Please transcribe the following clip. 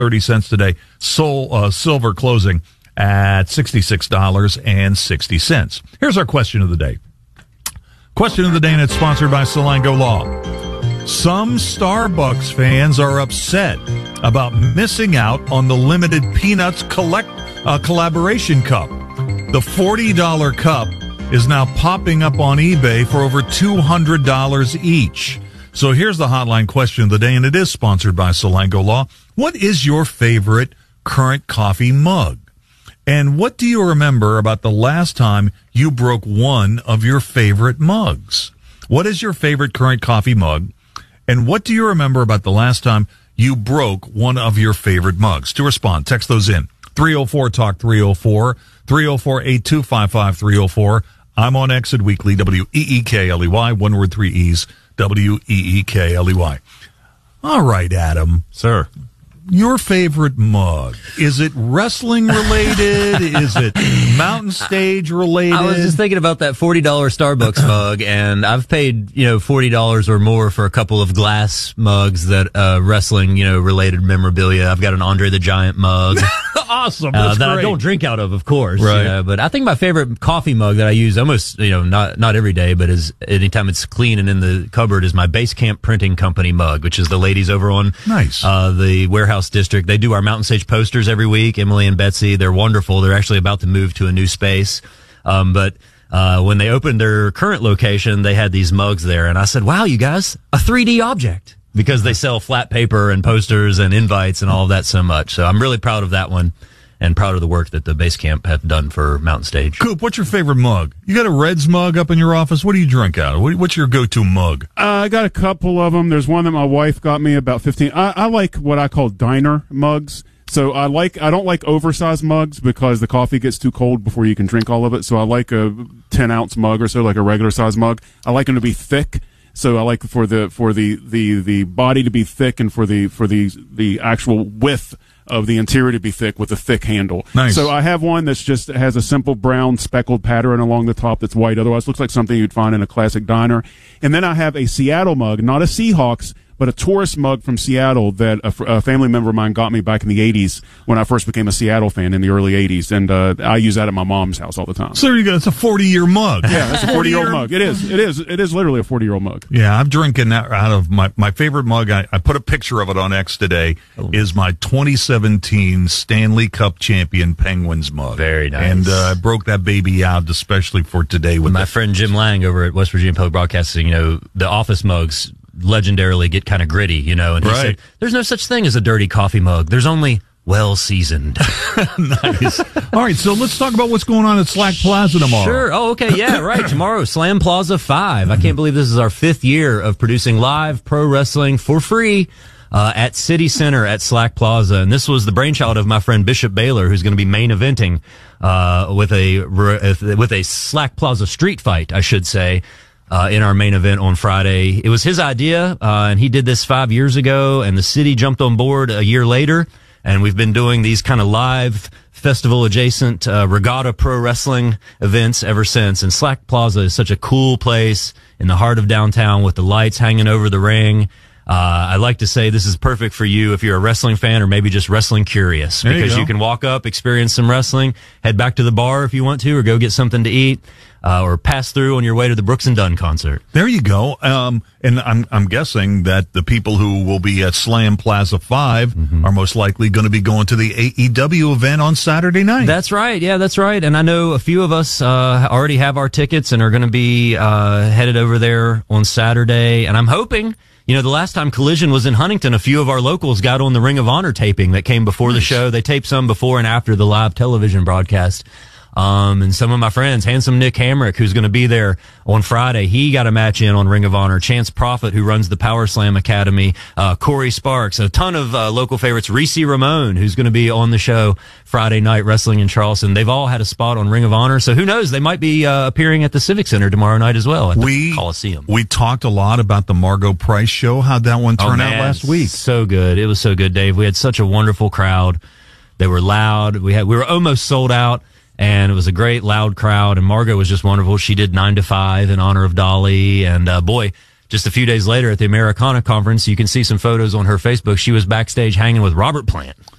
$0.30 today. Silver closing at $66.60. Here's our question of the day. Question of the day, and it's sponsored by Salango Law. Some Starbucks fans are upset about missing out on the limited Peanuts collaboration cup. The $40 cup is now popping up on eBay for over $200 each. So here's the hotline question of the day, and it is sponsored by Salango Law. What is your favorite current coffee mug? And what do you remember about the last time you broke one of your favorite mugs? What is your favorite current coffee mug? And what do you remember about the last time you broke one of your favorite mugs? To respond, text those in. 304-TALK 304, 304-8255 304. I'm on Exit Weekly, WEEKLEY, one word, three E's, WEEKLEY. All right, Adam. Sir. Your favorite mug, is it wrestling related? Is it mountain stage related? I was just thinking about that $40 Starbucks mug, and I've paid, $40 or more for a couple of glass mugs that, wrestling, related memorabilia. I've got an Andre the Giant mug. Awesome. That's that great. I don't drink out of course. Right. But I think my favorite coffee mug that I use almost, not every day, but is anytime it's clean and in the cupboard is my Base Camp Printing Company mug, which is the ladies over on the warehouse district. They do our Mountain Stage posters every week. Emily and Betsy, they're wonderful. They're actually about to move to a new space. But when they opened their current location, they had these mugs there. And I said, wow, you guys, a 3D object. Because they sell flat paper and posters and invites and all of that so much. So I'm really proud of that one and proud of the work that the Base Camp have done for Mountain Stage. Coop, what's your favorite mug? You got a Reds mug up in your office? What do you drink out of? What's your go-to mug? I got a couple of them. There's one that my wife got me about 15. I like what I call diner mugs. So I don't like oversized mugs because the coffee gets too cold before you can drink all of it. So I like a 10-ounce mug or so, like a regular size mug. I like them to be thick. So I like for the body to be thick and for the actual width of the interior to be thick with a thick handle. Nice. So I have one that's just has a simple brown speckled pattern along the top that's white. Otherwise, it looks like something you'd find in a classic diner. And then I have a Seattle mug, not a Seahawks, but a tourist mug from Seattle that a family member of mine got me back in the 80s when I first became a Seattle fan in the early 80s. And I use that at my mom's house all the time. So there you go. It's a 40-year mug. Yeah, that's a 40-year-old mug. It is literally a 40-year-old mug. Yeah, I'm drinking that out of my favorite mug. I put a picture of it on X today. Is my 2017 Stanley Cup champion Penguins mug. Very nice. And I broke that baby out especially for today with my friend Jim Lang over at West Virginia Public Broadcasting. The office mugs legendarily get kind of gritty, and he said, there's no such thing as a dirty coffee mug. There's only well-seasoned. Nice. All right, so let's talk about what's going on at Slack Plaza tomorrow. Sure. Oh, okay. Yeah, right. Tomorrow, Slam Plaza 5. I can't believe this is our 5th year of producing live pro wrestling for free at City Center at Slack Plaza. And this was the brainchild of my friend Bishop Baylor, who's going to be main eventing with a Slack Plaza street fight, I should say. In our main event on Friday. It was his idea, and he did this 5 years ago, and the city jumped on board a year later, and we've been doing these kind of live festival-adjacent regatta pro wrestling events ever since. And Slack Plaza is such a cool place in the heart of downtown with the lights hanging over the ring. I like to say this is perfect for you if you're a wrestling fan or maybe just wrestling curious, because you can walk up, experience some wrestling, head back to the bar if you want to, or go get something to eat. Or pass through on your way to the Brooks and Dunn concert. There you go. And I'm guessing that the people who will be at Slam Plaza 5 are most likely going to be going to the AEW event on Saturday night. That's right. Yeah, that's right. And I know a few of us already have our tickets and are going to be headed over there on Saturday. And I'm hoping, the last time Collision was in Huntington, a few of our locals got on the Ring of Honor taping that came before the show. They taped some before and after the live television broadcast. And some of my friends, Handsome Nick Hamrick, who's going to be there on Friday, he got a match in on Ring of Honor. Chance Prophet, who runs the Power Slam Academy, Corey Sparks, a ton of local favorites, Reese Ramon, who's going to be on the show Friday night wrestling in Charleston. They've all had a spot on Ring of Honor, so who knows? They might be appearing at the Civic Center tomorrow night as well at the Coliseum. We talked a lot about the Margot Price show. How'd that one turn out last week? So good. It was so good, Dave. We had such a wonderful crowd. They were loud. We were almost sold out. And it was a great, loud crowd. And Margot was just wonderful. She did 9 to 5 in honor of Dolly. And, just a few days later at the Americana conference, you can see some photos on her Facebook. She was backstage hanging with Robert Plant.